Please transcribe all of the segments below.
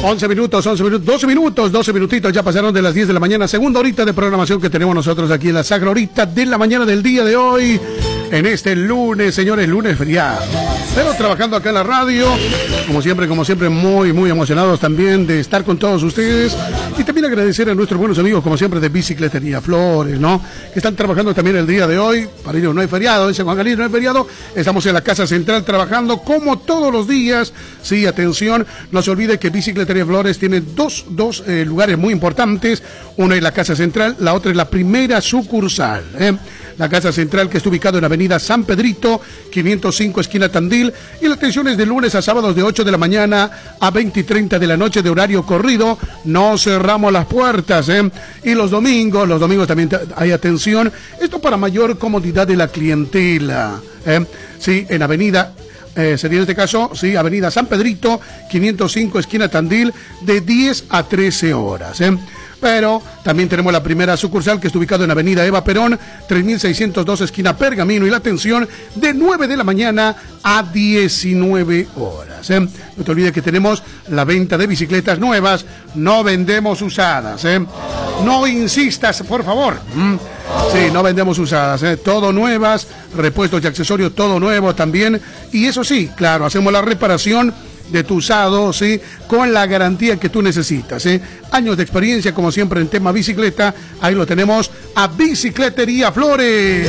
11 minutos, 12 minutitos, ya pasaron de las 10 de la mañana, segunda horita de programación que tenemos nosotros aquí en la Sagra Horita de la mañana del día de hoy, en este lunes, señores, lunes feriado. Pero trabajando acá en la radio, como siempre, muy emocionados también de estar con todos ustedes. Y también agradecer a nuestros buenos amigos, como siempre, de Bicicletería Flores, ¿no? Que están trabajando también el día de hoy. Para ellos no hay feriado, en San Juan Galillo no hay feriado. Estamos en la Casa Central trabajando como todos los días. Sí, atención, no se olvide que Bicicletería Flores tiene dos lugares muy importantes. Uno es la Casa Central, la otra es la primera sucursal, La Casa Central, que está ubicado en Avenida San Pedrito, 505, esquina Tandil, y la atención es de lunes a sábados de 8 de la mañana a 20:30 de la noche de horario corrido. No cerramos las puertas, Y los domingos también hay atención. Esto para mayor comodidad de la clientela, Sí, en Avenida... sería en este caso, sí, Avenida San Pedrito, 505, esquina Tandil, de 10 a 13 horas, Pero también tenemos la primera sucursal, que está ubicado en Avenida Eva Perón, 3602, esquina Pergamino, y la atención de 9 de la mañana a 19 horas. No te olvides que tenemos la venta de bicicletas nuevas, no vendemos usadas, No insistas, por favor. Sí, no vendemos usadas, todo nuevas, repuestos y accesorios, todo nuevo también. Y eso sí, claro, hacemos la reparación de tu usado, ¿sí? Con la garantía que tú necesitas, Años de experiencia, como siempre, en tema bicicleta. Ahí lo tenemos a Bicicletería Flores.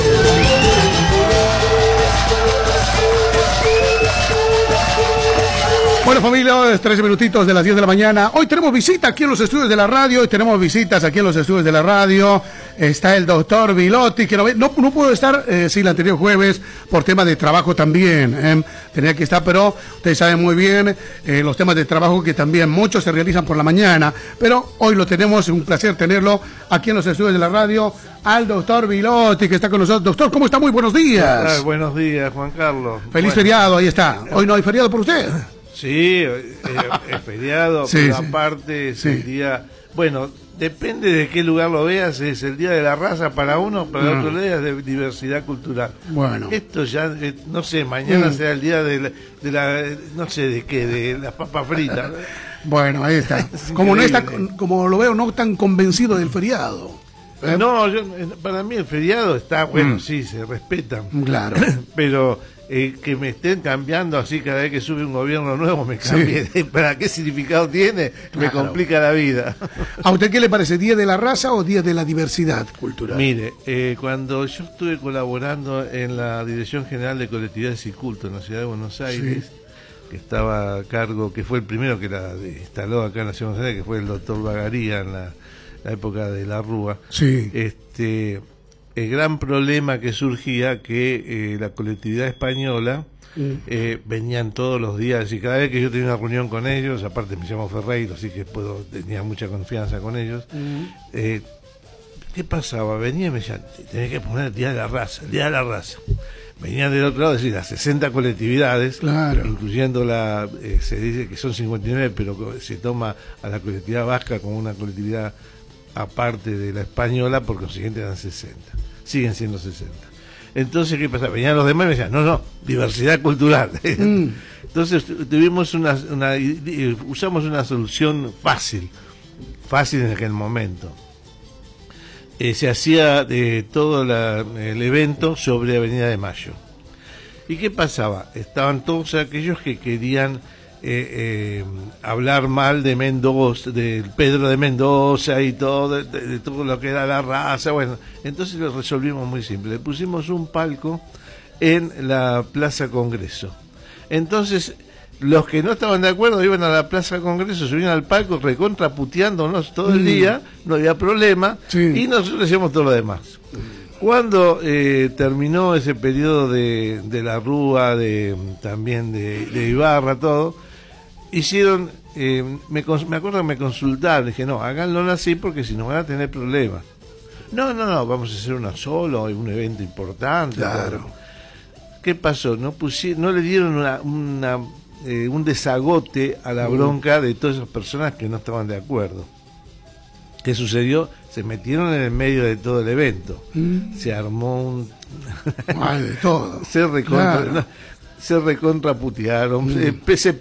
Bueno, familia, 13 minutitos de las 10 de la mañana. Hoy tenemos visita aquí en los estudios de la radio. Está el doctor Vilotti, que no pudo estar, el anterior jueves, por tema de trabajo también. Tenía que estar, pero ustedes saben muy bien los temas de trabajo que también muchos se realizan por la mañana. Pero hoy lo tenemos, un placer tenerlo aquí en los estudios de la radio, al doctor Vilotti, que está con nosotros. Doctor, ¿cómo está? Muy buenos días. Buenos días, Juan Carlos. Feliz feriado, ahí está. Hoy no hay feriado por usted. Sí, es feriado, sí, pero sí. Aparte es el día... Bueno, depende de qué lugar lo veas, es el día de la raza para uno, para otro día es de diversidad cultural. Bueno. Esto ya, no sé, mañana será el día de la no sé de qué, de las papas fritas. Bueno, ahí está. Como no está, como lo veo, no tan convencido del feriado. No, para mí el feriado está, bueno, sí, se respeta. Claro. Pero... que me estén cambiando así cada vez que sube un gobierno nuevo, me cambie. Sí. ¿Para qué significado tiene? Claro. Me complica la vida. ¿A usted qué le parece? ¿Día de la raza o Día de la diversidad cultural? Mire, cuando yo estuve colaborando en la Dirección General de Colectividades y Cultos en la Ciudad de Buenos Aires, que estaba a cargo, que fue el primero que la instaló acá en la Ciudad de Buenos Aires, que fue el doctor Bagaría en la época de la Rúa. Sí. El gran problema que surgía que la colectividad española venían todos los días, y cada vez que yo tenía una reunión con ellos, aparte me llamo Ferreiro, así que tenía mucha confianza con ellos, ¿qué pasaba? Venía y me decían, tenés que poner el Día de la Raza, el Día de la Raza. Venían del otro lado, es decir, las 60 colectividades, claro, incluyendo se dice que son 59, pero se toma a la colectividad vasca como una colectividad aparte de la española, por consiguiente eran 60, siguen siendo 60. Entonces, ¿qué pasa? Venían los demás y me decían, no, diversidad cultural. Entonces tuvimos usamos una solución fácil en aquel momento. Se hacía todo el evento sobre Avenida de Mayo. ¿Y qué pasaba? Estaban todos aquellos que querían hablar mal de Mendoza, del Pedro de Mendoza y todo, de todo lo que era la raza. Bueno, entonces lo resolvimos muy simple. Le pusimos un palco en la Plaza Congreso. Entonces, los que no estaban de acuerdo iban a la Plaza Congreso, subían al palco recontraputeándonos todo el día, no había problema, y nosotros hacíamos todo lo demás. Cuando terminó ese periodo de la Rúa, también de Ibarra, todo, hicieron, me acuerdo que me consultaron, dije, no, háganlo así porque si no van a tener problemas. No, vamos a hacer una sola, un evento importante. Claro. ¿Qué pasó? No le dieron un desagote a la bronca de todas esas personas que no estaban de acuerdo. ¿Qué sucedió? Se metieron en el medio de todo el evento. Se armó de todo. Se recontraputearon, se